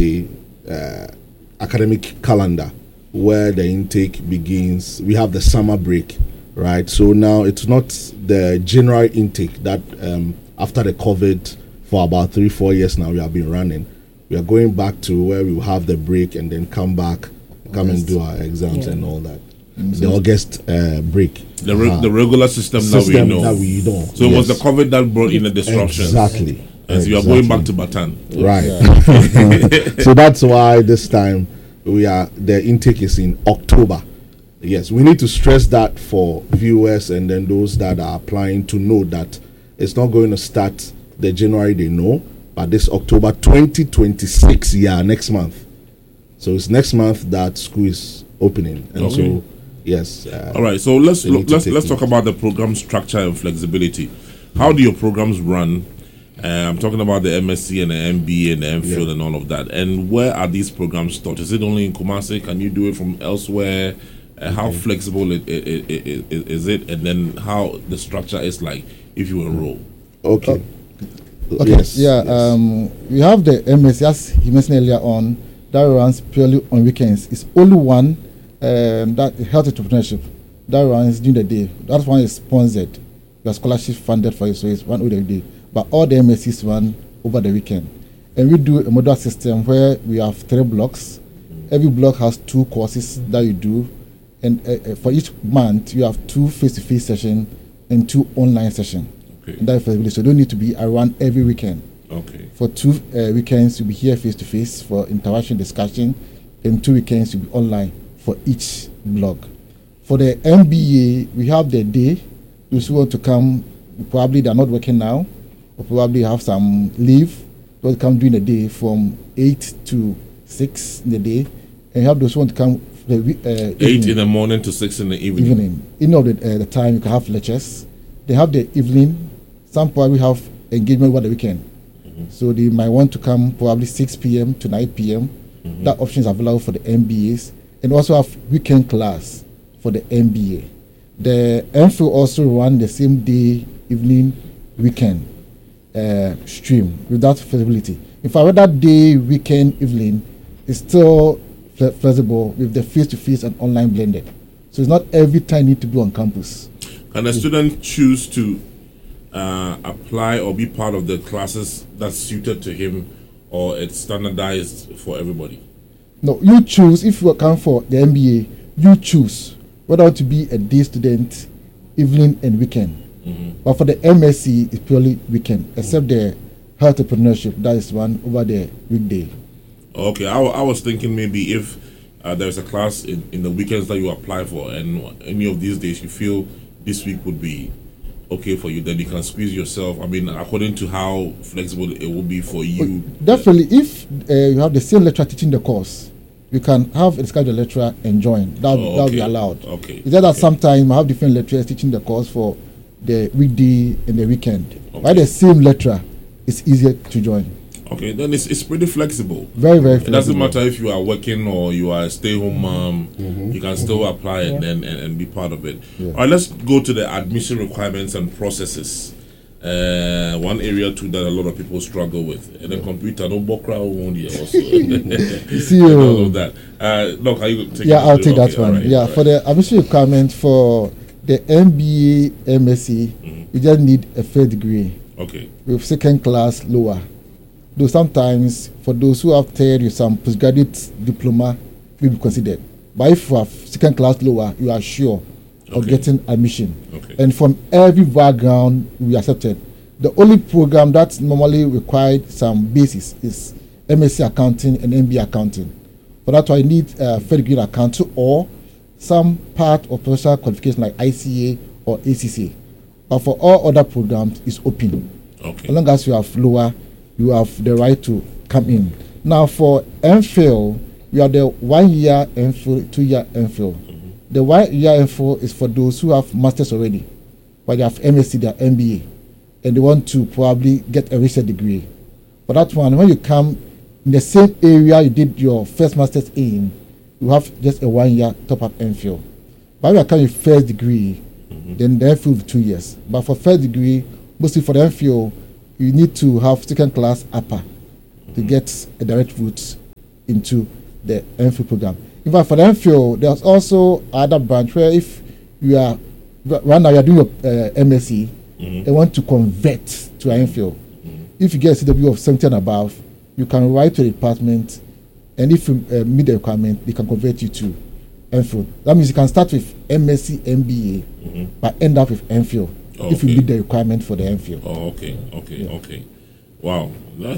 say, academic calendar where the intake begins. We have the summer break, right? So now it's not the general intake that after the COVID for about 3-4 years now we have been running. We are going back to where we will have the break and then come and do our exams and all that. The August break. The regular system that we know. So it was the COVID that brought in the disruptions. Exactly. As you are going back to Bataan. Right. So that's why this time the intake is in October. Yes, we need to stress that for viewers and then those that are applying to know that it's not going to start the January they know, but this October 2026 next month. So it's next month that school is opening, and so yes. All right. So let's talk about the program structure and flexibility. How do your programs run? I'm talking about the MSc and the MBA and the MPhil and all of that. And where are these programs taught? Is it only in Kumasi? Can you do it from elsewhere? How flexible is it? And then how the structure is like if you enroll? Okay. Yes. Yeah. Yes. We have the MSc, as he mentioned earlier on, that runs purely on weekends. It's only one that health entrepreneurship that runs during the day. That one is sponsored. Your scholarship funded for you, so it's one over the day. But all the MSCs run over the weekend. And we do a modular system where we have 3 blocks. Every block has 2 courses that you do. And for each month, you have 2 face-to-face sessions and 2 online sessions. Okay. And that is flexibility. So you don't need to be around every weekend. Okay. For 2 weekends, you'll be here face-to-face for interaction, discussion. And 2 weekends, you'll be online for each block. For the MBA, we have the day. Those who want to come, probably they're not working now, or probably have some leave. Those come during the day from 8 to 6 in the day, and you have those who want to come 8 in the morning to 6 in the evening. In of the time you can have lectures. They have the evening. Some probably have engagement over the weekend, so they might want to come probably 6 p.m. to 9 p.m. That option is available for the MBAs, and also have weekend class for the MBA. The MPhil also run the same day, evening, weekend stream with that flexibility. In fact, that day, weekend, evening is still flexible with the face-to-face and online blended. So it's not every time need to be on campus. Can a student choose to apply or be part of the classes that's suited to him, or it's standardized for everybody? No, you choose. If you come for the MBA, you choose whether to be a day student, evening and weekend. But for the MSc, it's purely weekend, except the health entrepreneurship that is run over the weekday. Okay, I was thinking maybe if there's a class in the weekends that you apply for, and any of these days you feel this week would be okay for you, then you can squeeze yourself. I mean, according to how flexible it will be for you. Definitely, if you have the same lecturer teaching the course, you can have a scheduled lecturer and join. That will be allowed. Okay. It's just that sometimes I have different lecturers teaching the course for the weekday and the weekend. By the same lecturer, it's easier to join. Okay, then it's pretty flexible. Very, very flexible. It doesn't matter if you are working or you are a stay-home mom. You can still apply and be part of it. All right, let's go to the admission requirements and processes. One area too that a lot of people struggle with, and the computer no bokra won't also. See all of that. Look, are you taking I'll take that one. Right, for the admission requirement for the MBA, MSc, you just need a 3rd degree. Okay. With 2nd class lower. Though sometimes for those who have 3rd with some postgraduate diploma will be considered. But if you have 2nd class lower, you are sure of getting admission. Okay. And from every background we accepted. The only program that normally required some basis is MSc accounting and MBA accounting. For that I need 3rd degree in accounting or some part of professional qualification like ICA or ACCA. But for all other programs, it's open. Okay. As long as you have lower, you have the right to come in. Now for MPhil, we have the 1 year MPhil, 2 year MPhil. The 1 year MPhil is for those who have masters already, but they have MSc, they have MBA, and they want to probably get a research degree. For that one, when you come in the same area you did your first master's in, you have just a 1 year top up MPhil. But if you come with 1st degree, then the MPhil will be 2 years. But for 1st degree, mostly for the MPhil, you need to have 2nd class upper to get a direct route into the MPhil program. In fact, for the MPhil, there's also other branch where if you are right now you are doing your MSc and want to convert to an MPhil, if you get a CW of 70 and above, you can write to the department, and if you meet the requirement, they can convert you to MPhil. That means you can start with MSc, MBA, but end up with MPhil if you meet the requirement for the MPhil. Oh, okay. Wow,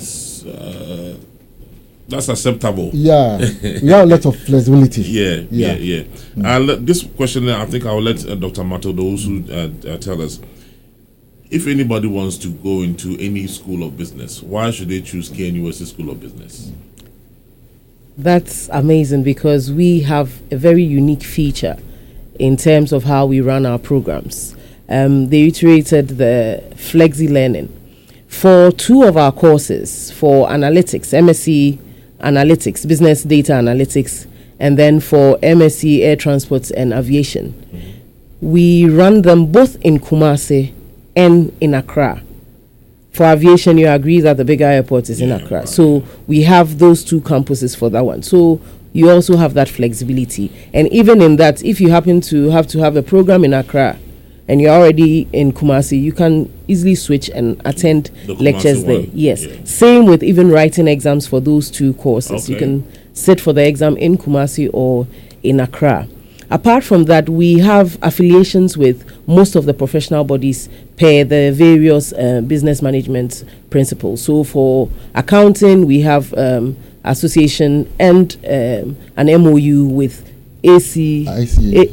that's acceptable. Yeah, we have a lot of flexibility. Yeah. This question, I think I will let Dr. Matilda also tell us. If anybody wants to go into any school of business, why should they choose KNUST School of Business? That's amazing because we have a very unique feature in terms of how we run our programs. They iterated the flexi learning. For 2 of our courses, for analytics, MSc Analytics, Business Data Analytics, and then for MSc Air Transport and Aviation, we run them both in Kumasi and in Accra. For aviation, you agree that the bigger airport is in Accra. So we have those 2 campuses for that one. So you also have that flexibility. And even in that, if you happen to have a program in Accra and you're already in Kumasi, you can easily switch and attend lectures there. Yes. Yeah. Same with even writing exams for those 2 courses. Okay. You can sit for the exam in Kumasi or in Accra. Apart from that, we have affiliations with most of the professional bodies per the various business management principles. So for accounting, we have association and an MOU with ICA,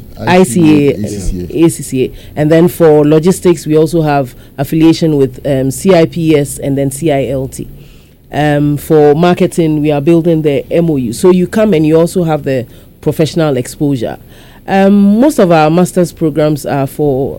ACCA. And then for logistics, we also have affiliation with CIPS and then CILT. For marketing, we are building the MOU. So you come and you also have the professional exposure. Most of our master's programs are for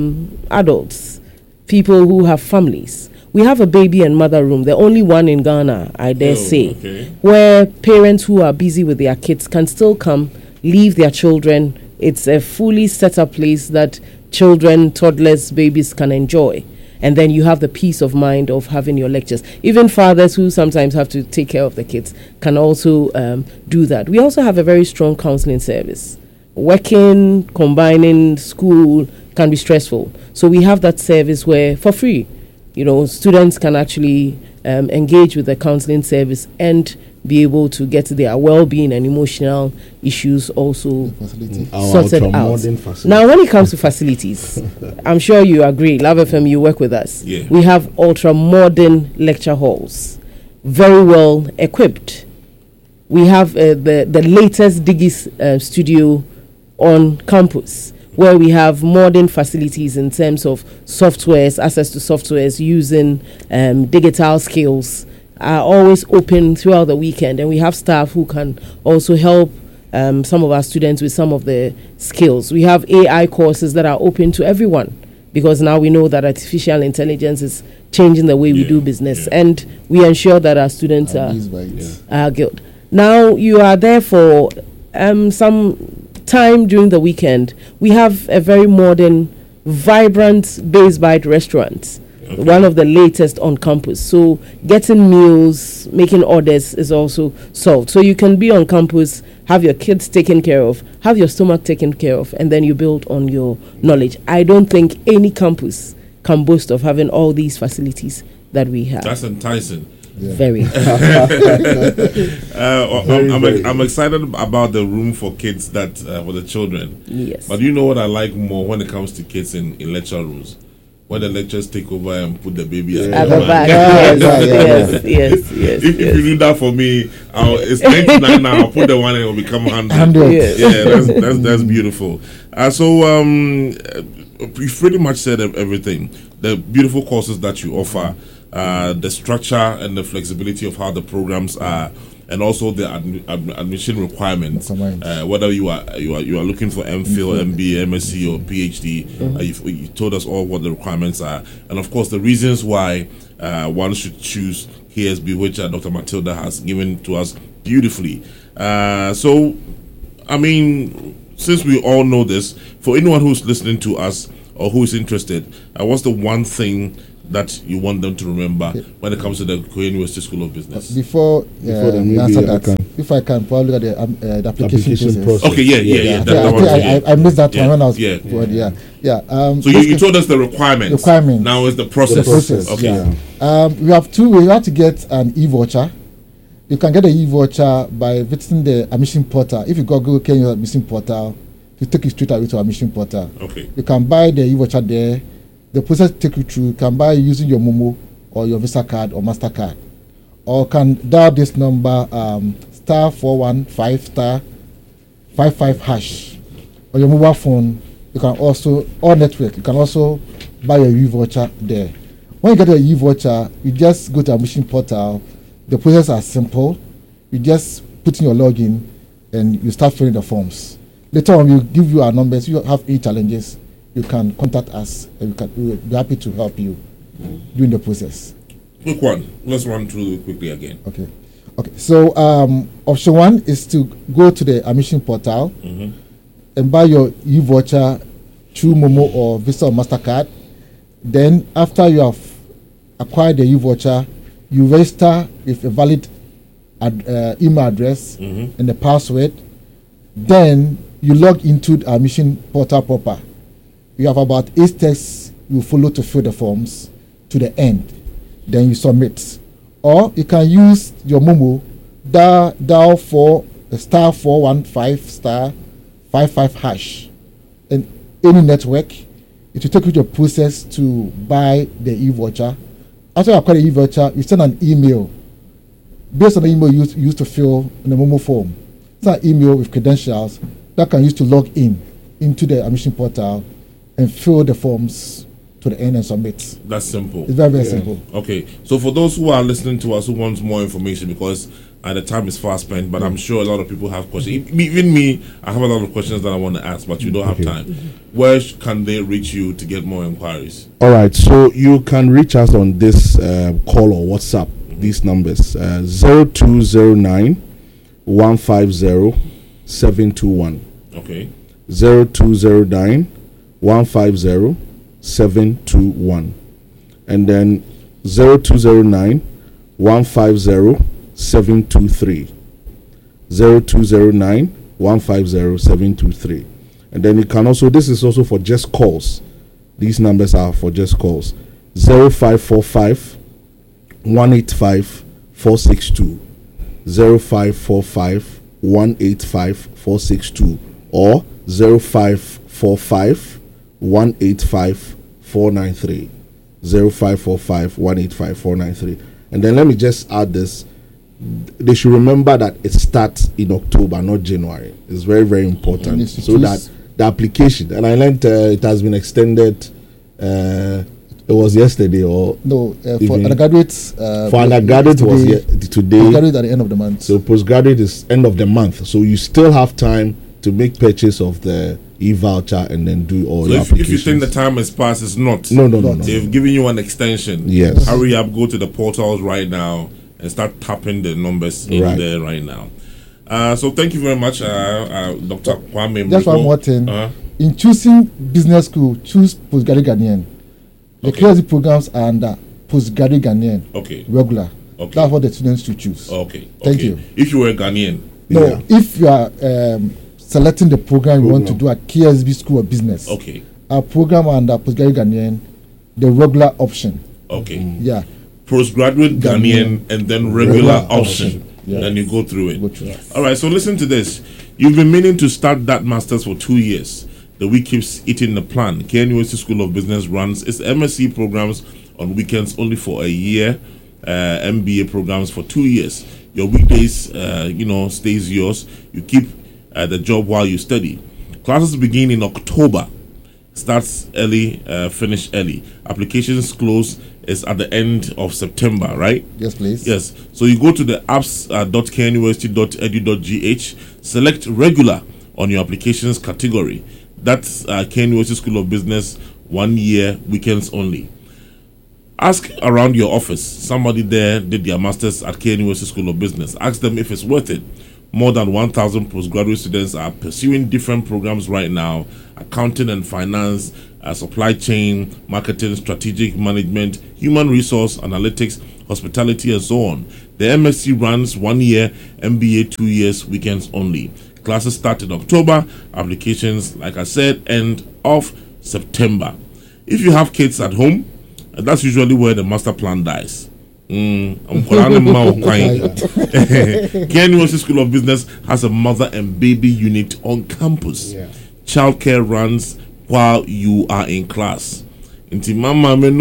adults, people who have families. We have a baby and mother room, the only one in Ghana, I dare say, where parents who are busy with their kids can still come, leave their children. It's a fully set up place that children, toddlers, babies can enjoy. And then you have the peace of mind of having your lectures. Even fathers who sometimes have to take care of the kids can also do that. We also have a very strong counseling service. Working, combining school can be stressful. So we have that service where, for free, students can actually engage with the counseling service and be able to get their well-being and emotional issues also sorted out. Now, when it comes to facilities, I'm sure you agree, Love FM, you work with us. Yeah. We have ultra-modern lecture halls, very well equipped. We have the latest Digis studio on campus, where we have modern facilities in terms of softwares, access to softwares using digital skills, are always open throughout the weekend, and we have staff who can also help some of our students with some of the skills. We have AI courses that are open to everyone, because now we know that artificial intelligence is changing the way we do business, and we ensure that our students are good. Now you are there for some time during the weekend. We have a very modern, vibrant Base Bite restaurant, one of the latest on campus. So getting meals, making orders is also solved. So you can be on campus, have your kids taken care of, have your stomach taken care of, and then you build on your knowledge. I don't think any campus can boast of having all these facilities that we have. That's enticing. Yeah. Very. I'm excited about the room for kids that for the children. Yes. But you know what I like more when it comes to kids in lecture rooms? When the lecturers take over and put the baby at the back. Yes. If you do that for me, it's 99 now. I'll put the one and it will become 100. Yes. Yeah, that's beautiful. So you've pretty much said everything. The beautiful courses that you offer, the structure and the flexibility of how the programs are, and also the admission requirements. Whether you are looking for MPhil, MBA, MSc, or PhD, you told us all what the requirements are, and of course the reasons why one should choose KSB, which Dr. Matilda has given to us beautifully. So, I mean, since we all know this, for anyone who's listening to us or who is interested, what's the one thing that you want them to remember when it comes to the Korea University School of Business? Before you answer that, if I can probably get the application process. Okay, I missed that one when I was so you told us the requirements. Now is the process. Okay. We have two ways. You have to get an e-voucher. You can get an e-voucher by visiting the admission portal. If you Google Kenya admission portal, you take you straight away to admission portal. Okay. You can buy the e-voucher there. The process take you through. You can buy using your Momo or your Visa card or MasterCard, or can dial this number *415 *55 hash on your mobile phone. You can also, or network, you can also buy your e-voucher there. When you get your e-voucher, you just go to admission portal. The process is simple. You just put in your login and you start filling the forms. Later on, we'll give you our numbers. If you have any challenges, you can contact us and we'll be happy to help you during the process. Quick one. Let's run through it quickly again. Okay. So option one is to go to the admission portal and buy your e-voucher through Momo or Visa or MasterCard. Then after you have acquired the e-voucher, you register with a valid email address and the password. Then you log into the admission portal proper. You have about 8 steps you follow to fill the forms to the end. Then you submit. Or you can use your Momo, dial for the *415 *55 hash and any network. It will take you to a process to buy the e-voucher. After you acquire the e-voucher, you send an email based on the email you used to fill in the Momo form. It's an email with credentials that can use to log into the admission portal and fill the forms to the end and submit. That's simple. It's very, very simple. Okay. So for those who are listening to us who want more information, because the time is fast spent, but I'm sure a lot of people have questions. Even me, I have a lot of questions that I want to ask, but you don't have time. Where can they reach you to get more inquiries? All right. So you can reach us on this call or WhatsApp. These numbers 0209 150 721. Okay. 0209 150 721, and then 0209 150 723. 0209 150 723. And then you can also, this is also for just calls. These numbers are for just calls. 0545 185 462. 0545 185 462 or 0545 185 493. 0545 185 493. And then let me just add this. They should remember that it starts in October, not January. It's very, very important. So that the application, and I learned it has been extended. It was yesterday or no? For undergraduates, for undergraduate was today. Postgraduate at the end of the month. So postgraduate is end of the month. So you still have time to make purchase of the e-voucher and then do all your applications. If you think the time has passed, it's not. No. They've given you an extension. Yes. Hurry up, go to the portals right now and start tapping the numbers in there right now. So thank you very much, Dr. Kwame. Just one more thing. In choosing business school, choose postgraduate Ghanaian. The KSB programs are under postgraduate Ghanaian. Okay. Regular. Okay. That's what the students should choose. Okay. Thank you. If you were Ghanaian. No, if you are selecting the program you want to do at KSB School of Business. Okay. Our program under postgraduate Ghanaian, the regular option. Okay. Yeah. Postgraduate Ghanaian and then regular option. Yeah. Then you go through it. All right, so listen to this. You've been meaning to start that master's for 2 years. The week keeps eating the plan. KN University School of Business runs its MSc programs on weekends only for a year, MBA programs for 2 years. Your weekdays, stays yours. You keep the job while you study. Classes begin in October. Starts early, finish early. Applications close is at the end of September, right? Yes, please. Yes. So you go to the apps.kuniversity.edu.gh, select regular on your applications category. That's KN University School of Business, 1 year, weekends only. Ask around your office. Somebody there did their masters at KN University School of Business. Ask them if it's worth it. More than 1,000 postgraduate students are pursuing different programs right now. Accounting and finance, supply chain, marketing, strategic management, human resource, analytics, hospitality, and so on. The MSc runs 1 year, MBA 2 years, weekends only. Classes start in October. Applications, like I said, end of September. If you have kids at home, that's usually where the master plan dies. KNUST School of Business has a mother and baby unit on campus. Childcare runs while you are in class. You don't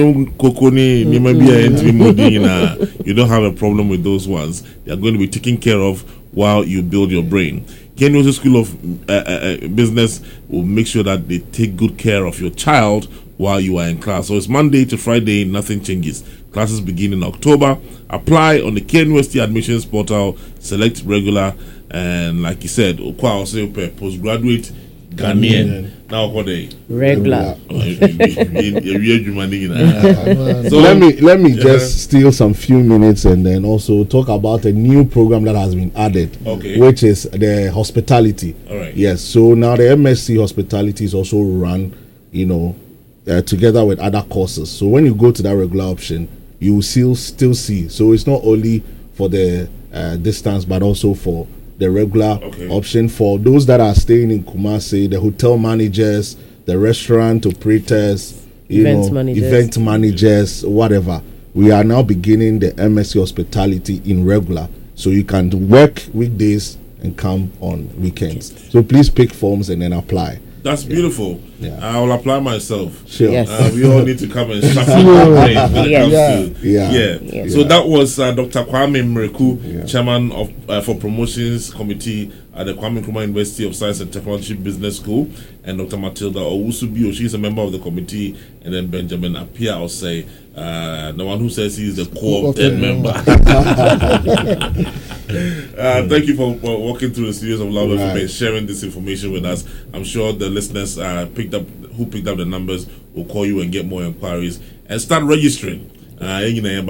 have a problem with those ones. They are going to be taken care of while you build your brain. KNUST School of Business will make sure that they take good care of your child while you are in class. So it's Monday to Friday, nothing changes. Classes begin in October. Apply on the KNUST admissions portal, select regular, and like you said, postgraduate Ghanaian. Now what day? Regular. So let me just steal some few minutes and then also talk about a new program that has been added, which is the hospitality. All right. Yes. So now the MSc hospitality is also run, together with other courses. So when you go to that regular option, you will still see. So it's not only for the distance, but also for the regular option for those that are staying in Kumasi, the hotel managers, the restaurant operators, event managers, whatever. We are now beginning the MSc hospitality in regular, so you can work weekdays and come on weekends. So please pick forms and then apply. That's beautiful. Yeah. I will apply myself. Sure. Yes. We all need to come and shuffle our brain when it comes to So that was Dr. Kwame Mreku, chairman of for promotions committee at the Kwame Nkrumah University of Science and Technology Business School, and Dr. Matilda Owusu-Bio, she's a member of the committee, and then Benjamin Apia, I'll say, the one who says he's the co-opted member. Thank you for walking through the studios of Love FM and sharing this information with us. I'm sure the listeners who picked up the numbers will call you and get more inquiries and start registering. More.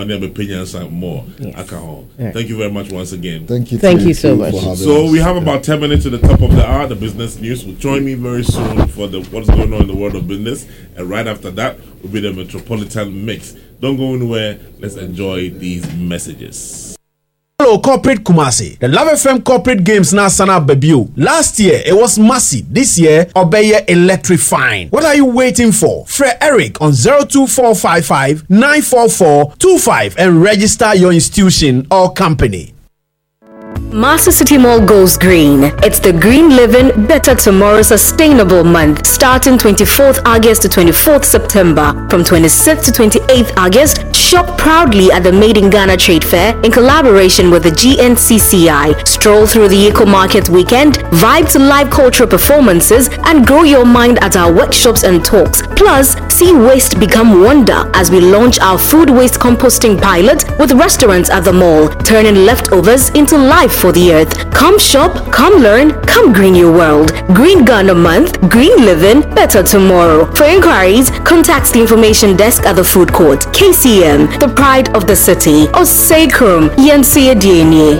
Yes. Thank you very much once again. Thank you so much. So we have about 10 minutes to the top of the hour. The business news will join me very soon for what's going on in the world of business, and right after that will be the Metropolitan Mix. Don't go anywhere. Let's enjoy these messages. Hello, Corporate Kumasi. The Love FM Corporate Games now sana debut. Last year, it was massive. This year, Obeye electrifying. What are you waiting for? Fred Eric on 02455 944 25 and register your institution or company. Master City Mall goes green. It's the Green Living Better Tomorrow Sustainable Month, starting 24th August to 24th September. From 26th to 28th August, shop proudly at the Made in Ghana Trade Fair in collaboration with the GNCCI. Stroll through the Eco Market weekend, vibe to live cultural performances, and grow your mind at our workshops and talks. Plus, see waste become wonder as we launch our food waste composting pilot with restaurants at the mall, turning leftovers into life for the earth. Come shop, come learn, come green your world. Green Ghana Month, green living, better tomorrow. For inquiries, contact the information desk at the food court. KCM, the pride of the city. Osei Yensi Edienye.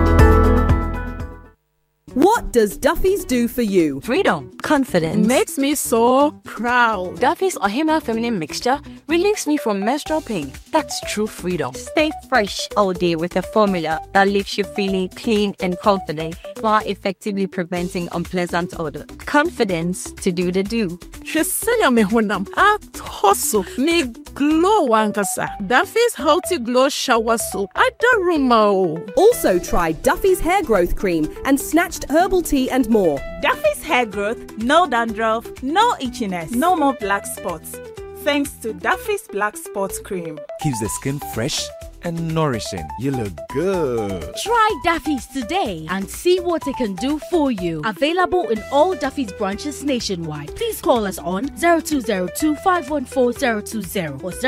What does Duffy's do for you? Freedom, confidence. Makes me so proud. Duffy's Ohima Feminine Mixture relieves me from menstrual pain. That's true freedom. Stay fresh all day with a formula that leaves you feeling clean and confident while effectively preventing unpleasant odor. Confidence to do the do. Me glow wankasa. Duffy's Healthy Glow Shower Soap. Also try Duffy's Hair Growth Cream and Snatched Herbal Tea and more. Duffy's Hair Growth, no dandruff, no itchiness, no more black spots. Thanks to Duffy's Black Spots Cream. Keeps the skin fresh and nourishing. You look good. Try Duffy's today and see what it can do for you. Available in all Duffy's branches nationwide. Please call us on 0202-514-020 or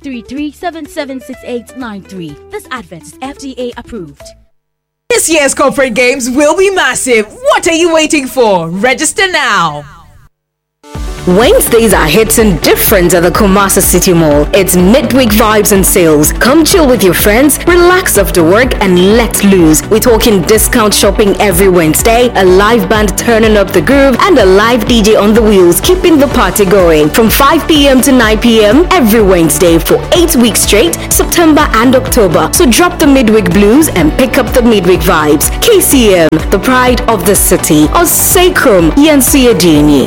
0533-776893. This advert is FDA approved. This year's corporate games will be massive. What are you waiting for? Register now. Wednesdays are hitting different at the Kumasi City Mall. It's midweek vibes and sales. Come chill with your friends, relax after work, and let loose. We're talking discount shopping every Wednesday, a live band turning up the groove, and a live DJ on the wheels keeping the party going. From 5 p.m. to 9 p.m. every Wednesday for 8 weeks straight, September and October. So drop the midweek blues and pick up the midweek vibes. KCM, the pride of the city. Oseikum, Yansi Adini.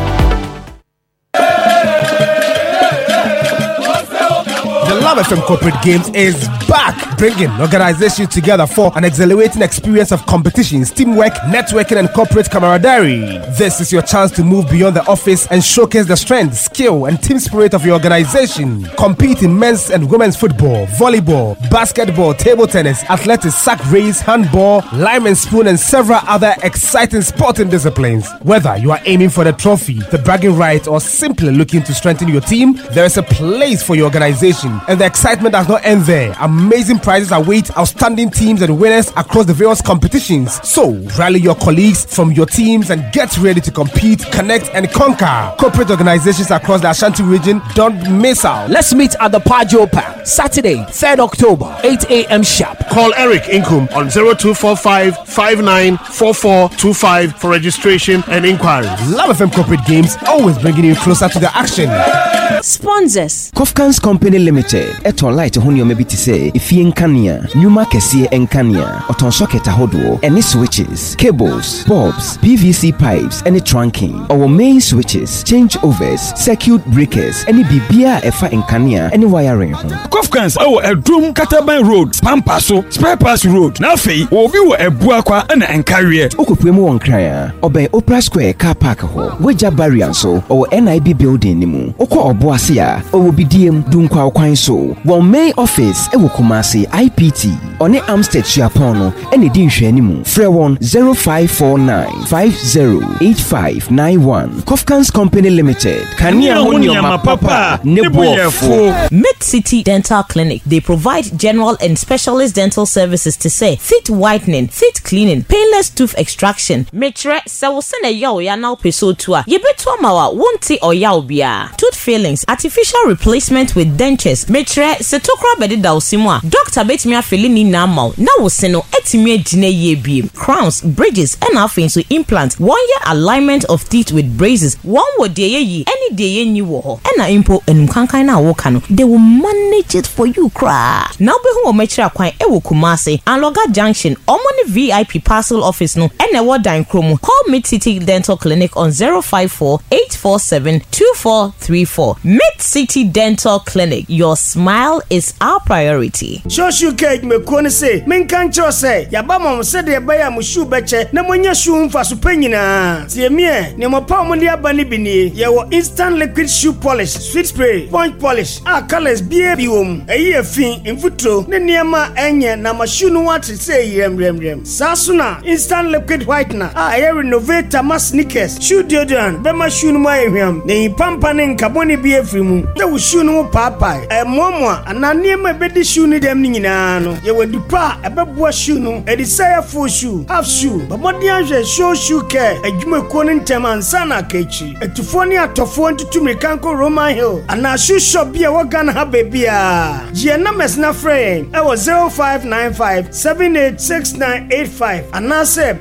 The Love FM Corporate Games is back, bringing organizations together for an exhilarating experience of competitions, teamwork, networking, and corporate camaraderie. This is your chance to move beyond the office and showcase the strength, skill, and team spirit of your organization. Compete in men's and women's football, volleyball, basketball, table tennis, athletics, sack race, handball, lime and spoon, and several other exciting sporting disciplines. Whether you are aiming for the trophy, the bragging right, or simply looking to strengthen your team, there is a place for your organization. And the excitement does not end there. Amazing prizes await outstanding teams and winners across the various competitions. So, rally your colleagues from your teams and get ready to compete, connect, and conquer. Corporate organizations across the Ashanti region, don't miss out. Let's meet at the Pajo Park, Saturday, 3rd October, 8 a.m. sharp. Call Eric Inkum on 0245 594425 for registration and inquiries. Love FM Corporate Games, always bringing you closer to the action. Sponsors Kofkans Company Limited. Eton light honey maybe to say if you nkania, Numa Kessie Nkania, Oton socket ahodo, any switches, cables, bulbs, PVC pipes, any trunking, our main switches, changeovers, circuit breakers, any bibia efa nkania, any wiring. Kofkans a drum Kataban Road, Pampaso, Spare Pass Road. Now fee, obi wo ebuakwa and encarrier. Okopwemu won kraya, obey Opera Square car park ho, Weja Barrier so, or NIB building nimu. Oko oboasia, or be DM Dunkwa Kwan so. One main office ewo Kumasi IPT, on the Amstead Chiapono, any dinshwe nimu. Frewon 0549 508591. Kofkans Company Limited. Kania Hunyama Papa, Nebuafo. Mid-City Dental Clinic. They provide general and specialist dental services to say teeth whitening, teeth cleaning, painless tooth extraction. Metre sawusene yaw ya now peso tua. Yebeto mawa won't or yaw bia. Tooth fillings, artificial replacement with dentures. Metre setokra bedi da usimwa. Dr. Betmia Felini Namal. Na woseno etimie jine ye beam. Crowns, bridges, and afin to implant 1 year alignment of teeth with braces. One wo deye ye, any deye ni wo. Ena impo enumkankai na wokano. They will manage it for you, cry. Now be who metre akwan ewo Kumasi and Loga Junction. Omoni VIP parcel office no. Ene wada in Kromo. Call Mid-City Dental Clinic on 054-847-2434. Mid-City Dental Clinic. Your smile is our priority. Shoshu cake me kone say, men kan cho say, yabama se de baya mu shu beche na monya shu mfa so panyina. Tie me, ne mo pa mo dia bani bini. Ye wo instant liquid shoe polish, sweet spray, point polish, colors bia biwom. Eyi fin mfutro, ne niema enye na ma shoe no wat say rem. Sasuna instant liquid whitener. Air renovator ma sneakers, shoe deodorant, be ma shoe no ma ehwam. Ne pampa ne nkaboni bia frimu. Te wo shoe no papa. Momo ana niema be di shoe ni dem nyina no. Ye wo dupa ebeboa shoe no. E di say full shoe, half shoe. Babodi anhwe shoe care. Adwumako ne ntem ansa na kachi. Etufo ni atofo ntutu mekanko Roman Hill. Ana shoe shop bia wo Ghana ha bebia. Je na mesna friend. E wo 0595786985. Ana se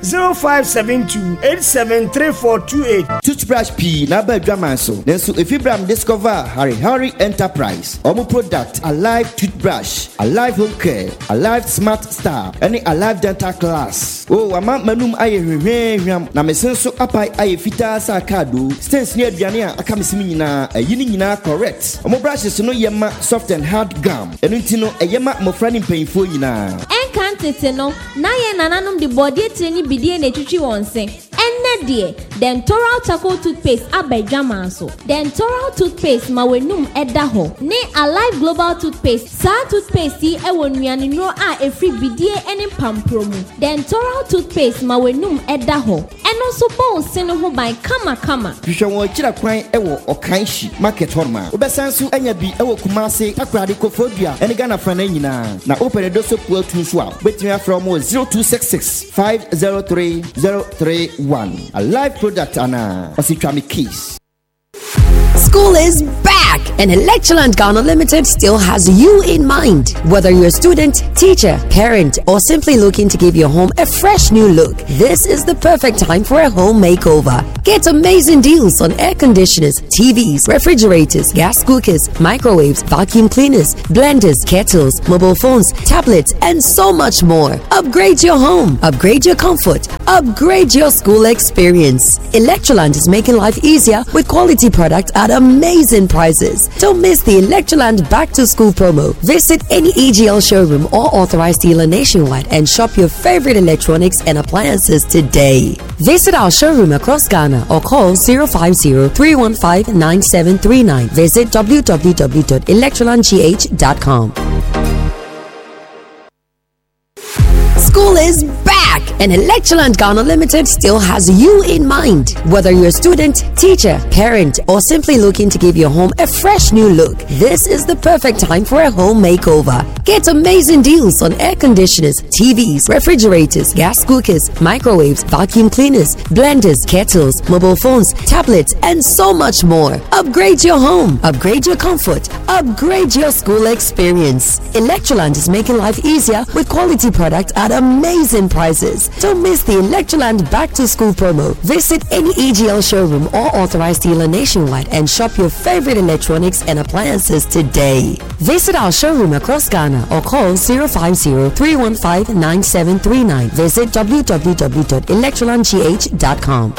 0572873428. Toothbrush P na ba dwaman so. Nenso Efibram discover Harry Enterprise. Omo product Alive toothbrush, Alive home care, Alive smart star, any Alive dental class. Oh, ama manum aye hwehwehwam na mesenso apai aye fita sa kado. Stance near aduane a aka mesimi nyina ayini nyina correct. Omo brushes no yema soft and hard gum. Enu ntino eyema mofra ni mpanyfo nyina. Enkantete no na ye nananum de body treni bidie na twitwi wonse. Enne de Dentoral Charcoal toothpaste abedwaman so. Dentoral toothpaste ma wenum eda ho. Ne Alive Global toothpaste. Sa toothpaste yi ewo nuane no a efri bidie ene pampromu. Dentoral toothpaste ma wenum eda ho. Eno so bon sene ho by kama. Hwehwe won kira kwan ewo Okanshi market horma. Obesansu anya bi ewo Kumasi takrade kofodua ene Ghana fana nyina. Na opere do so puatu so a. Betimi from 0266 503 031. Alive product ana ositwami keys. School is back, and Electroland Ghana Limited still has you in mind. Whether you're a student, teacher, parent, or simply looking to give your home a fresh new look, this is the perfect time for a home makeover. Get amazing deals on air conditioners, TVs, refrigerators, gas cookers, microwaves, vacuum cleaners, blenders, kettles, mobile phones, tablets, and so much more. Upgrade your home, upgrade your comfort, upgrade your school experience. Electroland is making life easier with quality products at amazing prices. Don't miss the Electroland Back to School promo. Visit any EGL showroom or authorized dealer nationwide and shop your favorite electronics and appliances today. Visit our showroom across Ghana or call 050-315-9739. Visit www.electrolandgh.com. School is back, and Electroland Ghana Limited still has you in mind. Whether you're a student, teacher, parent, or simply looking to give your home a fresh new look, this is the perfect time for a home makeover. Get amazing deals on air conditioners, TVs, refrigerators, gas cookers, microwaves, vacuum cleaners, blenders, kettles, mobile phones, tablets, and so much more. Upgrade your home, upgrade your comfort, upgrade your school experience. Electroland is making life easier with quality products at amazing prices. Don't miss the Electroland Back to School promo. Visit any EGL showroom or authorized dealer nationwide and shop your favorite electronics and appliances today. Visit our showroom across Ghana or call 050-315-9739. Visit www.electrolandgh.com.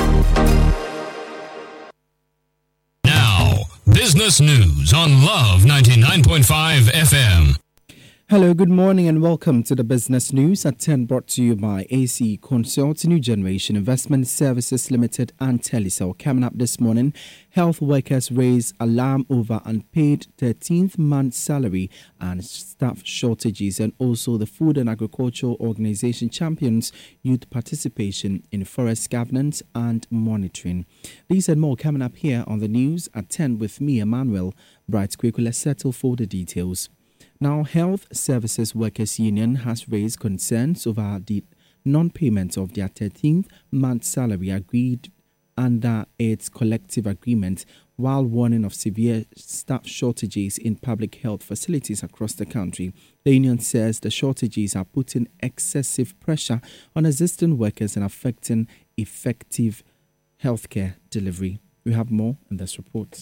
Now, business news on Love 99.5 FM. Hello, good morning and welcome to the Business News at 10, brought to you by AC Consult, New Generation Investment Services Limited and Telecel. Coming up this morning, health workers raise alarm over unpaid 13th month salary and staff shortages, and also the Food and Agricultural Organization champions youth participation in forest governance and monitoring. These and more coming up here on the news at 10 with me, Emmanuel Bright. Quickly, let's settle for the details. Now, Health Services Workers Union has raised concerns over the non-payment of their 13th month salary agreed under its collective agreement, while warning of severe staff shortages in public health facilities across the country. The union says the shortages are putting excessive pressure on existing workers and affecting effective healthcare delivery. We have more in this report.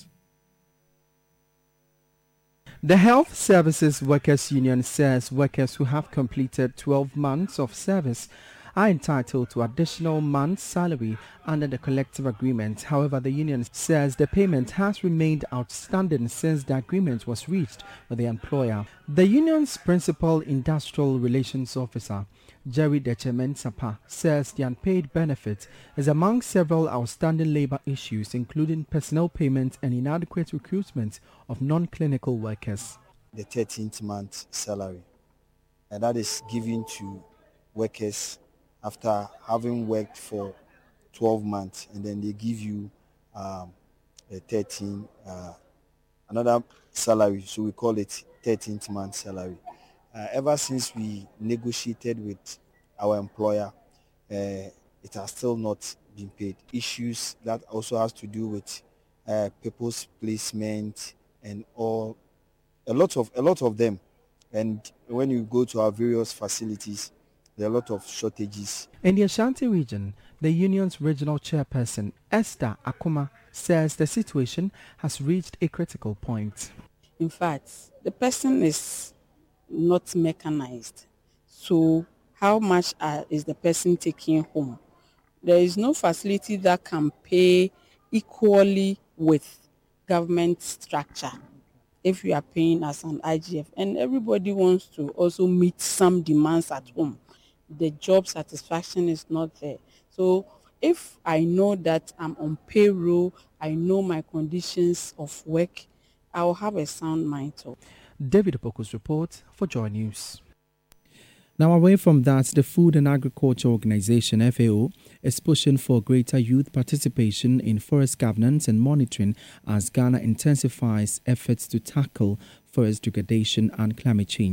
The Health Services Workers Union says workers who have completed 12 months of service are entitled to additional month's salary under the collective agreement. However, the union says the payment has remained outstanding since the agreement was reached with the employer. The union's principal industrial relations officer, Jerry Dechemen-Sapa, says the unpaid benefit is among several outstanding labor issues, including personnel payment and inadequate recruitment of non-clinical workers. The 13th month salary, and that is given to workers after having worked for 12 months, and then they give you another salary, so we call it 13th month salary. Ever since we negotiated with our employer, it has still not been paid. Issues that also has to do with people's placement and a lot of them. And when you go to our various facilities, there are a lot of shortages. In the Ashanti region, the union's regional chairperson, Esther Akuma, says the situation has reached a critical point. In fact, the person is not mechanized. So how much is the person taking home? There is no facility that can pay equally with government structure if you are paying as an IGF. And everybody wants to also meet some demands at home. The job satisfaction is not there. So if I know that I'm on payroll, I know my conditions of work, I will have a sound mind too. David Opoku's report for Joy News. Now, away from that, the Food and Agriculture Organization, FAO, is pushing for greater youth participation in forest governance and monitoring as Ghana intensifies efforts to tackle forest degradation and climate change.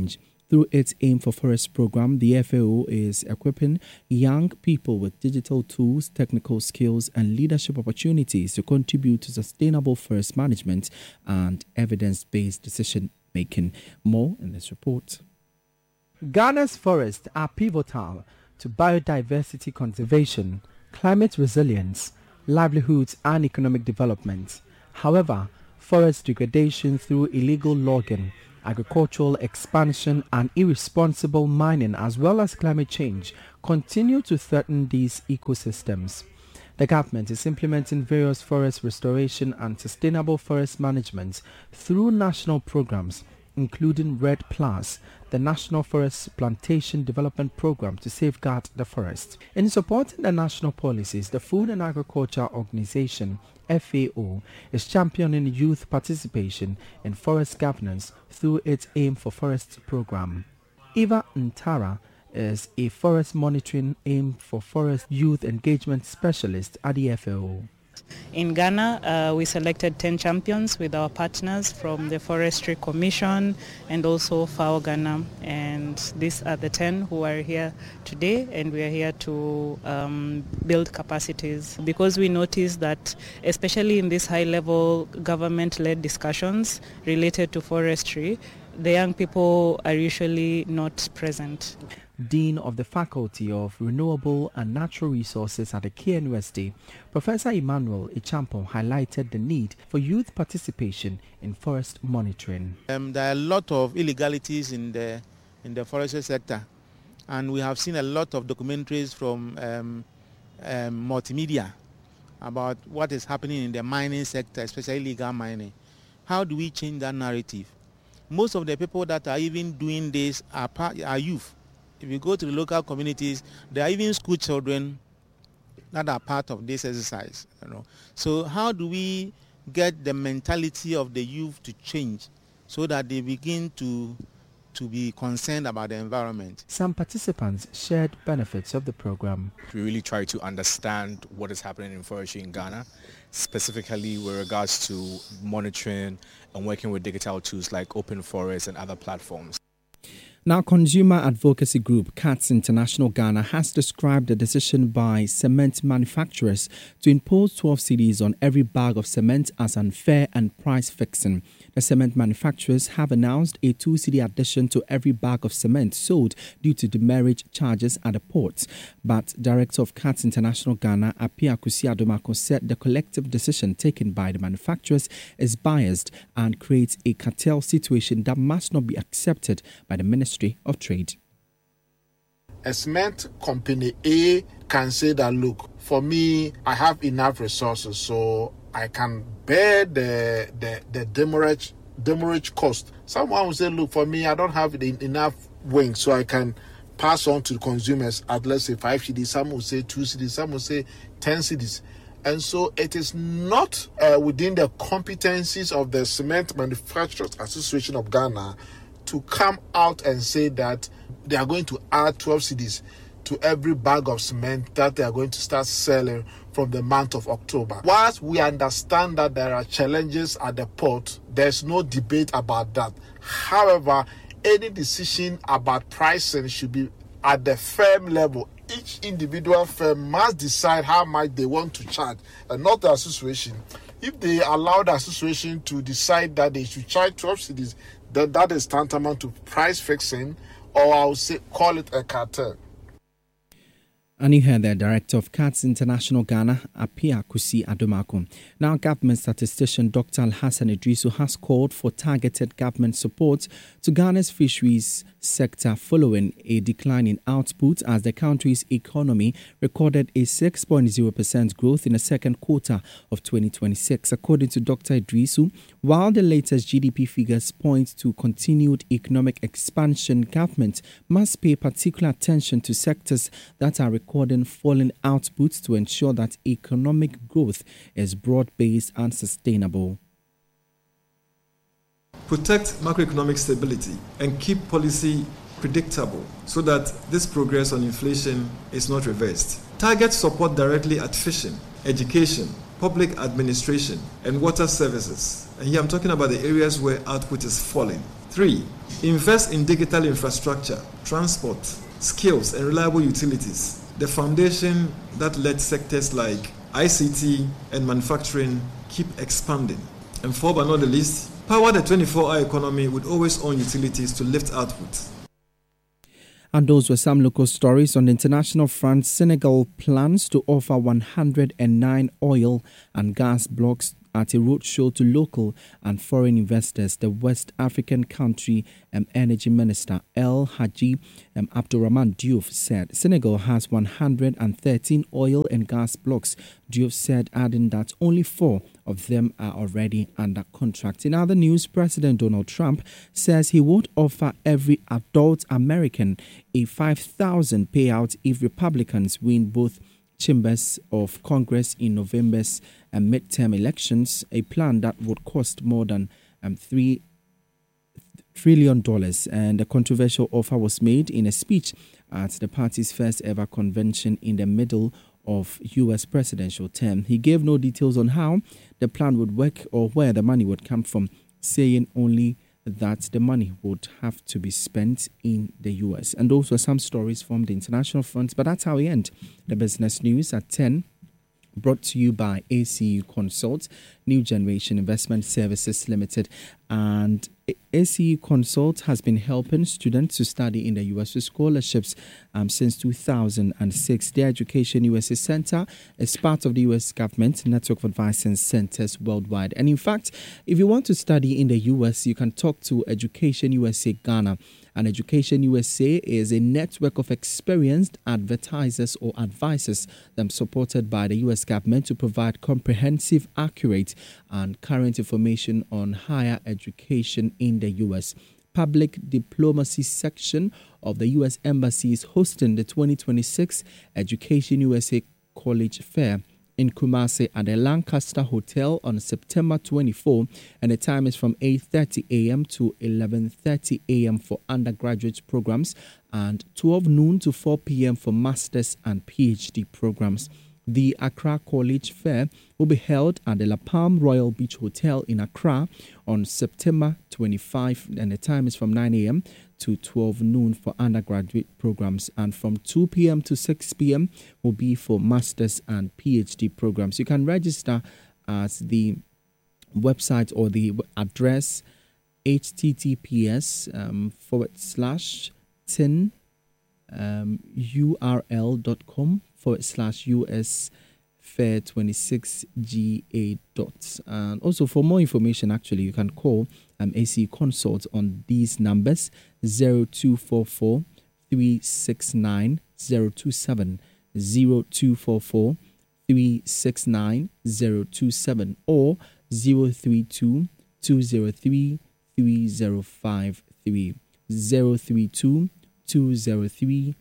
Through its Aim for Forest program, the FAO is equipping young people with digital tools, technical skills, and leadership opportunities to contribute to sustainable forest management and evidence-based decision-making. More in this report. Ghana's forests are pivotal to biodiversity conservation, climate resilience, livelihoods, and economic development. However, forest degradation through illegal logging, agricultural expansion, and irresponsible mining, as well as climate change, continue to threaten these ecosystems. The government is implementing various forest restoration and sustainable forest management through national programs, including RED+, the National Forest Plantation Development Program to safeguard the forest. In supporting the national policies, the Food and Agriculture Organization, FAO, is championing youth participation in forest governance through its Aim for Forest program. Eva Ntara is a forest monitoring Aim for Forest youth engagement specialist at the FAO. In Ghana, we selected 10 champions with our partners from the Forestry Commission and also FAO Ghana. And these are the 10 who are here today, and we are here to build capacities, because we noticed that especially in these high-level government-led discussions related to forestry, the young people are usually not present. Dean of the Faculty of Renewable and Natural Resources at the KNUST, Professor Emmanuel Ichampo highlighted the need for youth participation in forest monitoring. There are a lot of illegalities in the forestry sector, and we have seen a lot of documentaries from multimedia about what is happening in the mining sector, especially illegal mining. How do we change that narrative? Most of the people that are even doing this are youth. If you go to the local communities, there are even school children that are part of this exercise. So how do we get the mentality of the youth to change so that they begin to be concerned about the environment? Some participants shared benefits of the program. We really try to understand what is happening in forestry in Ghana, specifically with regards to monitoring and working with digital tools like Open Forest and other platforms. Now, consumer advocacy group CATS International Ghana has described the decision by cement manufacturers to impose 12 cedis on every bag of cement as unfair and price fixing. The cement manufacturers have announced a 2 cedi addition to every bag of cement sold due to demurrage charges at the ports. But Director of CATS International Ghana, Apia Kusi Adomako, said the collective decision taken by the manufacturers is biased and creates a cartel situation that must not be accepted by the Ministry of Trade. A cement company A can say that, look, for me, I have enough resources, so I can bear the demurrage cost. Someone will say, look, for me, I don't have enough wings, so I can pass on to the consumers at, let's say, 5 cedis. Some will say 2 cedis, some will say 10 cedis. And so it is not within the competencies of the Cement Manufacturers Association of Ghana to come out and say that they are going to add 12 cedis to every bag of cement that they are going to start selling from the month of October. Whilst we understand that there are challenges at the port, there's no debate about that. However, any decision about pricing should be at the firm level. Each individual firm must decide how much they want to charge, and not the association. If they allow the association to decide that they should charge 12 cedis, then that is tantamount to price fixing, or I'll say call it a cartel. And you heard the Director of CATS International Ghana, Apia Kusi Adomako. Now, government statistician Dr. Al-Hassan Idrisu has called for targeted government support to Ghana's fisheries sector following a decline in output as the country's economy recorded a 6.0% growth in the second quarter of 2026. According to Dr. Idrisu, while the latest GDP figures point to continued economic expansion, government must pay particular attention to sectors that are recording falling outputs to ensure that economic growth is broad-based and sustainable. Protect macroeconomic stability and keep policy predictable so that this progress on inflation is not reversed. Target support directly at fishing, education, public administration, and water services. And here I'm talking about the areas where output is falling. 3. Invest in digital infrastructure, transport, skills, and reliable utilities, the foundation that lets sectors like ICT and manufacturing keep expanding. And 4 but not the least, power the 24-hour economy with always own utilities to lift output. And those were some local stories. On the international front, Senegal plans to offer 109 oil and gas blocks at a roadshow to local and foreign investors. The West African country Energy Minister El Hadji Abdurrahman Diouf said Senegal has 113 oil and gas blocks. Diouf said, adding that only 4 of them are already under contract. In other news, President Donald Trump says he would offer every adult American a $5,000 payout if Republicans win both chambers of Congress in November's midterm elections, a plan that would cost more than $3 trillion. And the controversial offer was made in a speech at the party's first ever convention in the middle of U.S. presidential term. He gave no details on how the plan would work or where the money would come from, saying only that the money would have to be spent in the U.S. And those were some stories from the international front. But that's how we end the business news at 10. Brought to you by ACU Consult, New Generation Investment Services Limited. And ACU Consult has been helping students to study in the U.S. with scholarships since 2006. The Education USA Center is part of the U.S. government network of advising centers worldwide. And in fact, if you want to study in the U.S., you can talk to Education USA Ghana. And Education USA is a network of experienced advertisers or advisors supported by the U.S. government to provide comprehensive, accurate, and current information on higher education in the U.S. Public Diplomacy section of the U.S. Embassy is hosting the 2026 Education USA College Fair in Kumasi at the Lancaster Hotel on September 24, and the time is from 8:30 a.m. to 11:30 a.m. for undergraduate programs and 12 noon to 4 p.m. for master's and PhD programs. The Accra College Fair will be held at the La Palm Royal Beach Hotel in Accra on September 25, and the time is from 9 a.m. to 12 noon for undergraduate programs, and from 2 p.m. to 6 p.m. will be for master's and PhD programs. You can register at the website or the address https://tin.url.com/US Fair 26GA. And also for more information, actually, you can call AC Consult on these numbers: 0244 369 027, 0244 369 027, or 032 203 3053, 032 203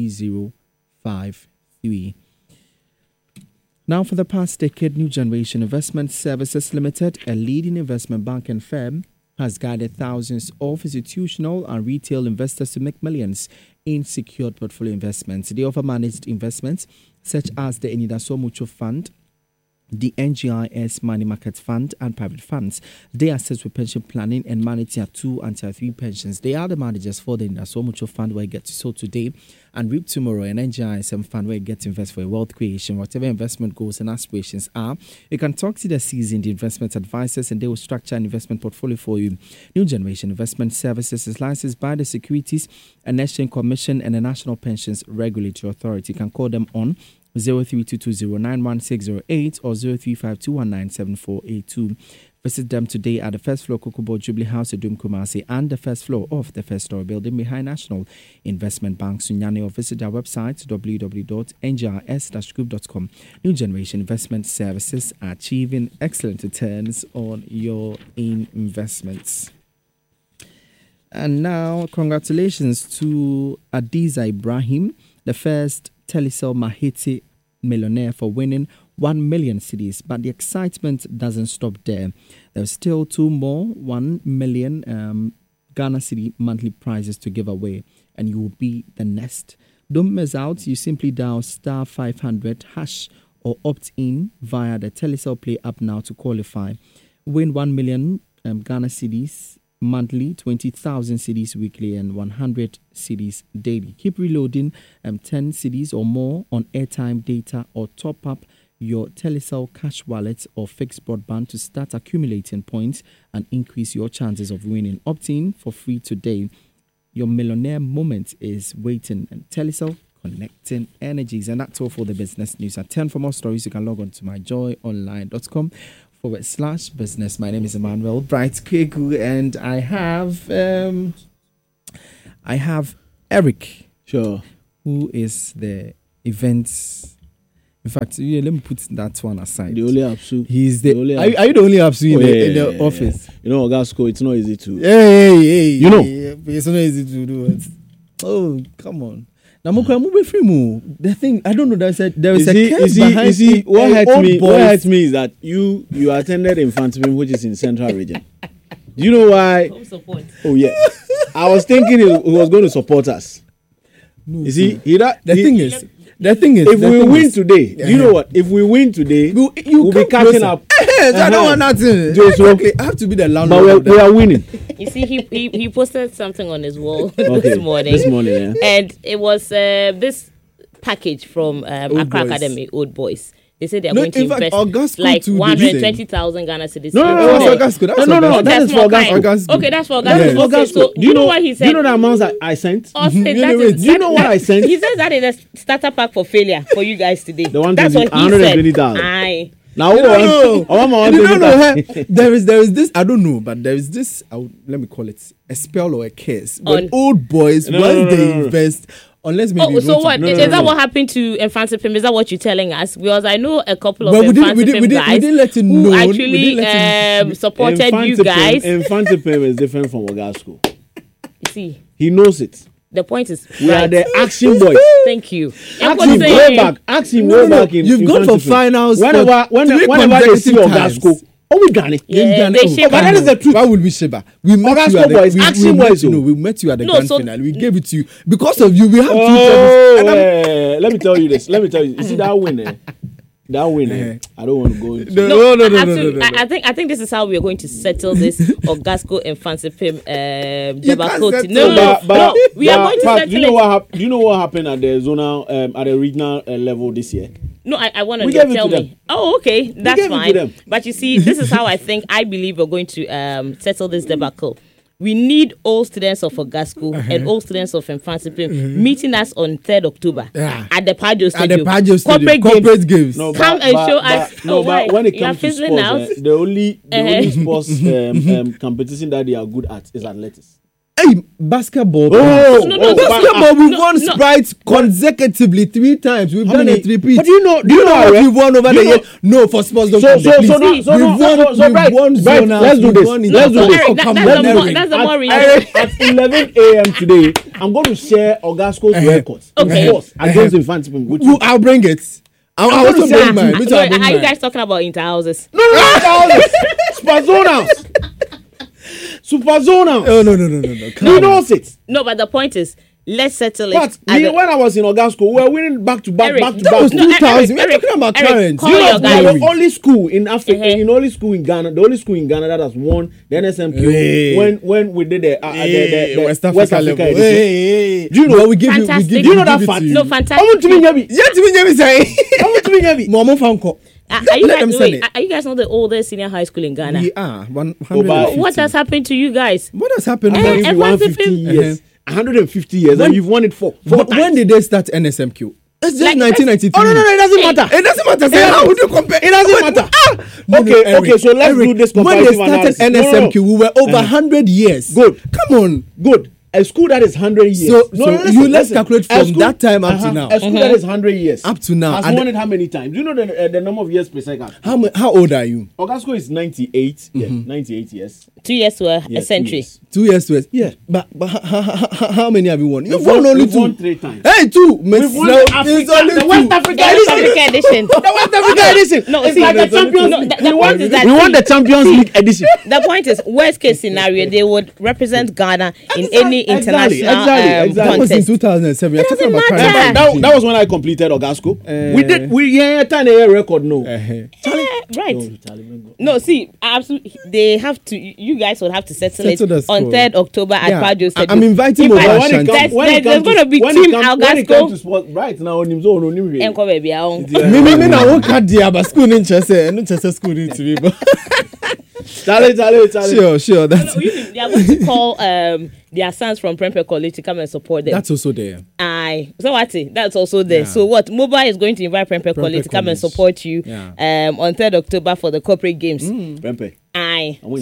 3053. Now, for the past decade, New Generation Investment Services Limited, a leading investment bank and firm, has guided thousands of institutional and retail investors to make millions in secured portfolio investments. They offer managed investments such as the Enidaso Mutual Fund, the NGIS Money Market Fund, and private funds. They assist with pension planning and manage Tier 2 and Tier 3 pensions. They are the managers for the Enidaso Mutual Fund, where you get to sow today and reap tomorrow, and NGISM Fund, where you get to invest for a wealth creation. Whatever investment goals and aspirations are, you can talk to the seasoned investment advisors, and they will structure an investment portfolio for you. New Generation Investment Services is licensed by the Securities and Exchange Commission and the National Pensions Regulatory Authority. You can call them on 0322091608 or 0352197482. Visit them today at the first floor Kokobo Jubilee House, Edum Kumasi, and the first floor of the first story building behind National Investment Bank, Sunyani, or visit their website www.njrs-group.com. New Generation Investment Services are achieving excellent returns on your investments. And now, congratulations to Adiza Ibrahim, the first Telecel Mahiti millionaire, for winning 1 million cedis. But the excitement doesn't stop there. There's still 2 more 1 million Ghana cedi monthly prizes to give away, and you will be the next. Don't miss out. You simply dial star 500 hash or opt in via the Telecel Play app now to qualify. Win 1 million Ghana cedis monthly, 20,000 cedis weekly, and 100 cedis daily. Keep reloading 10 cedis or more on airtime, data, or top up your Telecel cash wallet or fixed broadband to start accumulating points and increase your chances of winning. Opt in for free today. Your millionaire moment is waiting, and Telecel, connecting energies. And that's all for the business news. At 10 for more stories, you can log on to myjoyonline.com/business. My name is Emmanuel Bright Kweku, and I have Eric. Sure. Who is the events. In fact, let me put that one aside. The only Apsu. He's the only. Are you the only Apsu in the office? You know, Ogasco, it's not easy to. Hey. You know, it's not easy to do it. Oh, come on. Now, the thing, I don't know. There is a case behind. What hurts me is that you attended Infantim, which is in Central Region. Do you know why? Oh yeah, I was thinking he was going to support us. No, you see, the thing is, if we win today, do you know what? If we win today, we'll be catching up. I don't want nothing. Exactly. I have to be the landlord. But we are winning. You see, he posted something on his wall this morning. Yeah. And it was this package from Accra Academy, Old Boys. They said they're going to invest like 120,000 Ghana cedis. No, that's for Ogasco. Okay, that's for Ogasco. Okay, so do you know what he said? Do you know the amounts that I sent? Do you know what I sent? He says that is a starter pack for failure for you guys today. That's what he said. Aye. Now, there is this, I don't know, but there is this, let me call it a spell or a curse. When old boys, once they invest, unless maybe. So what? Is that what happened to Infantim? Is that what you're telling us? Because I know a couple of Infantim guys who actually supported you guys. Infantim is different from Ogasco. You see, he knows it. The point is, we are the action boys. Thank you. Ask him way back. You've gone for finals. Whenever they see Ogasco, we done it. But that is the truth. Why would we Sheba? We met you at we met you at the grand finale. We gave it to you because of you. We have two. Let me tell you this. You see that win? That winner, I don't want to go into. No. I think this is how we are going to settle this Ogasco and Infantim debacle. No. We are going to settle it. Do you know what happened at the zonal, at the regional level this year? No, I want to tell me. Oh, okay, that's fine. But you see, this is how I believe we're going to settle this debacle. We need all students of Ogasco and all students of Infantim meeting us on 3rd October at the Pajo Stadium. Corporate games. No, come and show us. But when it comes to sports, the only sports competition that they are good at is athletics. Hey, basketball. Basketball. We've won Sprite consecutively 3 times. We've done a 3-peat. But do you know what we've won over the years? No, for sports. We've won Zona. Let's do this. That's the more reason. At 11 a.m. today, I'm going to share Ogasco's records. Sports against Infantim with you. I'll bring it. I'll also bring mine. Are you guys talking about interhouses? No, interhouses. Spazonas. Superzona. Oh, no. He knows it. No, but the point is, let's settle it. But when I was in Ogasco, we were winning back to back. That was 2000. We're talking about current. You know, the only school in Africa, in only school in Ghana, the only school in Ghana that has won the NSMQ when we did the West Africa level. Do you know? We give you. Do you know that fact? No, fantastic. I want to be Nyabi. Momo Fanko. Are you guys not the oldest senior high school in Ghana? We are. What has happened to you guys? What has happened? 150 years. 150 years, and you've won it four times. When did they start NSMQ? It's just 1993. Oh, no, it doesn't matter. It doesn't matter. How would you compare? It doesn't matter. Okay, so let's do this comparative analysis. When they started NSMQ, we were over 100 years. Good. Come on. Good. A school that is 100 years. So let's calculate from that time up to now. A school that is 100 years. Up to now. Has won it how many times? Do you know the number of years per second? How old are you? Ogasco is 98. Yeah, 98 years. 2 years to a century. 2 years to a... Yeah. But how many have you won? You've won only 2. We've won 3 times. Hey, 2. We've won the West Africa edition. The West Africa edition. No, it's like the Champions League. We won the Champions League edition. The point is, worst case scenario, they would represent Ghana in any international Exactly. That was in 2007. It doesn't matter. That was when I completed Ogasco. We did. We had a record. No. Right. No, see, absolutely, they have to. You guys will have to settle it on 3rd October at Pajo Stadium. I'm inviting Moba Ashanti. There's going to be Team Algasco. Right now, on his own. Enko baby, I own. Me na won't cut the aba school in Chester. No Chester school in TV. Charlie. Sure. That's. They are going to call their sons from Prempeh College to come and support them. That's also there. Aye. So what? That's also there. Yeah. So what? Moba is going to invite Prempeh College to come and support you on 3rd October for the corporate games. Prempeh. Aye. So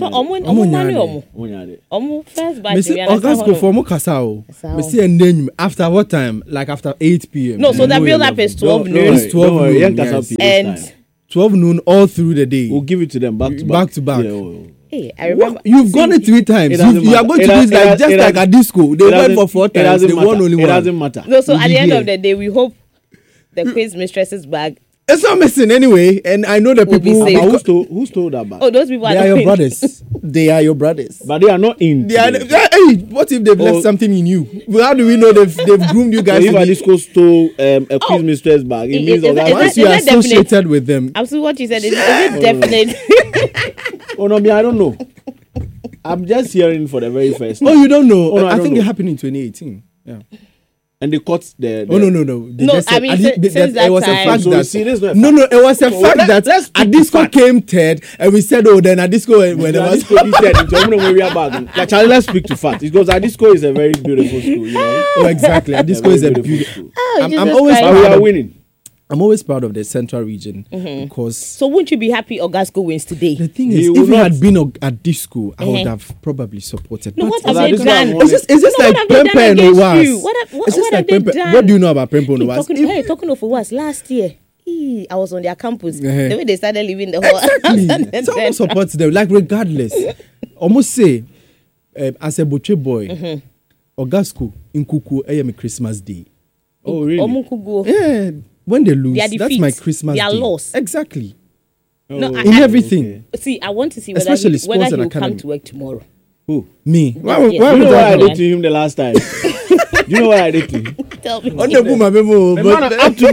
omu first batch. August go for Mokasao. We see a name after what time? Like after 8 p.m. No, so the build up is 12 noon. It's 12 noon. Yes. And 12 noon all through the day. We'll give it to them back to back. Yeah, hey, I remember. You've gone it 3 times. You are going to do it like just like a disco. They went for 4 times. They won only one. It doesn't matter. No, so at the end of the day, we hope the quiz mistress's bag. It's not missing anyway, and I know the people who stole that bag. Oh, those people they are your brothers. They are your brothers, but they are not in. Hey, what if they've left something in you? How do we know they've groomed you guys? So if a disco stole a quiz mistress bag, it means once you are associated with them. Absolutely, what you said is it definite? Oh no, I don't know. I'm just hearing for the very first time. Oh, you don't know? Oh, no, I think it happened in 2018. Yeah. And they caught the Oh no. No, I mean since that it was time. a fact that no, it was a fact that Adisco came 3rd, and we said, oh, then Adisco when it was 3rd. Charlie, let's speak to facts because Adisco is a very beautiful school. You know? Oh, exactly. Adisco is a beautiful. I'm always we are winning. I'm always proud of the Central region because. So wouldn't you be happy Ogasco wins today? The thing is, if it had been at this school, I would have probably supported. No, what have they done? Is this like Prempeh and Owas? What have they done? What do you know about Prempeh and Owas? Talking of Owas, last year, I was on their campus. The way they started leaving the hall. Exactly. Someone supports them, like regardless. Almost say, as a Boche boy, Ogasco in Kuku, I am a Christmas Day. Oh, really? Yeah. When they lose, that's my Christmas They are day. lost. Exactly. No, in everything. Okay. See, I want to see whether he will come to work tomorrow. Who? Me. Why you know what I did to him the last time? You know what I did to him? Tell me. On the boom, up to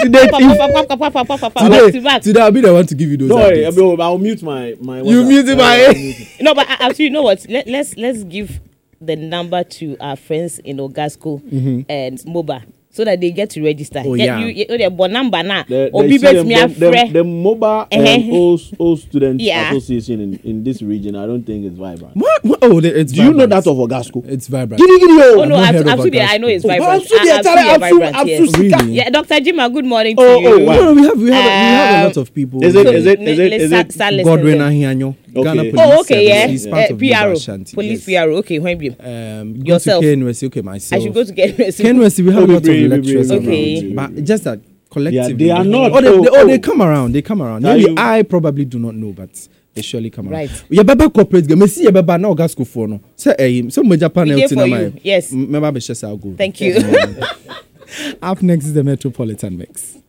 date. Today I'll be the one to give you those. No, I'll mute my you mute my. No, but actually, you know what? Let's give the number to our friends in Ogasco and Moba. So that they get to register. Oh, yeah. You number now. The MOBA old student association in this region, I don't think it's vibrant. What? Oh, it's do you know that of Ogasco? It's vibrant. Oh no, absolutely. I know it's vibrant. Really? Yeah, Dr. Jima, good morning to you. Wow. No, we have a lot of people. Is it Godwin Ahianyo? Ghana Police. Oh, okay, yeah. He's part of PRO. Police PRO. Okay, when you? Yourself. Okay, myself. I should go to KNUST. KNUST, we have a lot of lecturers around. But just that collectively. They are not. They come around. Maybe I probably do not know, but they surely come around. Right. Yeah, Baba corporate game. See, Baba now Ogasco for no. Say, so major panel Yes. Remember, Thank you. Up next is the Metropolitan Mix.